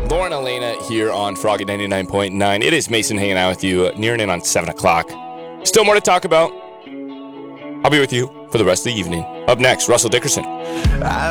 Lauren Elena here on Froggy 99.9. It is Mason hanging out with you, nearing in on 7 o'clock. Still more to talk about. I'll be with you for the rest of the evening. Up next, Russell Dickerson.